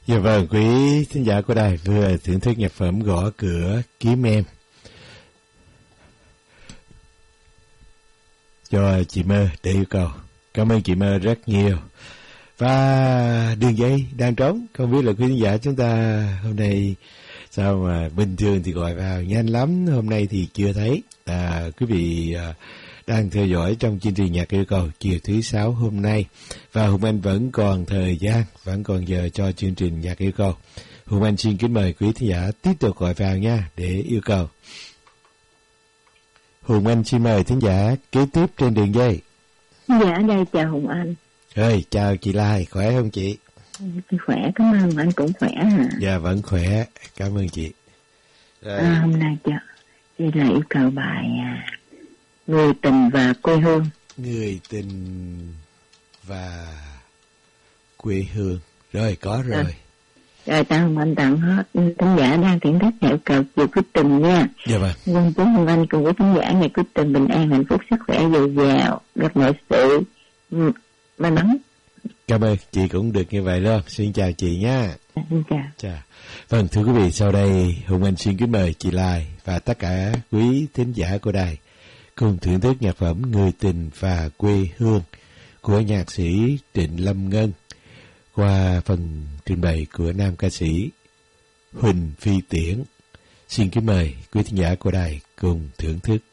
Dạ vâng, quý thính giả của đài vừa thưởng thức nhạc phẩm Gõ Cửa Kiếm Em cho chị Mơ để yêu cầu. Cảm ơn chị Mơ rất nhiều. Và đường dây đang trống, không biết là quý thính giả chúng ta hôm nay sao mà bình thường thì gọi vào nhanh lắm, hôm nay thì chưa thấy. Quý vị đang theo dõi trong chương trình nhạc yêu cầu chiều thứ Sáu hôm nay, và Hùng Anh vẫn còn thời gian, vẫn còn giờ cho chương trình nhạc yêu cầu. Hùng Anh xin kính mời quý thính giả tiếp tục gọi vào nha để yêu cầu. Hùng Anh xin mời thính giả kế tiếp trên đường dây. Dạ, đây chào Hùng Anh. Chào chị Lai, khỏe không chị? Khỏe, cảm ơn anh cũng khỏe hả? Dạ vẫn khỏe, cảm ơn chị. Hôm nay chị là yêu cầu bài Người tình và quê hương. Người tình và quê hương. Rồi, có rồi. Rồi, tặng Hùng Anh, tặng hết thính giả đang thưởng thức yêu cầu chiều cuối tuần nha. Dạ vâng. Quân chúng Hùng Anh cùng với thính giả ngày cuối tuần bình an, hạnh phúc, sức khỏe dồi dào, gặp mọi sự may mắn. Cảm ơn, chị cũng được như vậy luôn. Xin chào chị nha. Xin chào. Chào. Vâng, thưa quý vị, sau đây Hùng Anh xin kính mời chị Lai và tất cả quý thính giả của đài cùng thưởng thức nhạc phẩm Người tình và quê hương của nhạc sĩ Trịnh Lâm Ngân qua phần trình bày của nam ca sĩ Huỳnh Phi Tiễn. Xin kính mời quý thính giả của đài cùng thưởng thức.